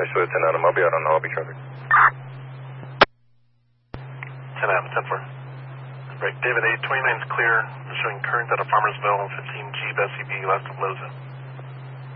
Initial 10 Adam, I'll be out on the hobby traffic. 10 Adam, 10-4. Break. David 8, 29 is clear. Showing current out of Farmersville, 15 Jeep SUV west of Loza.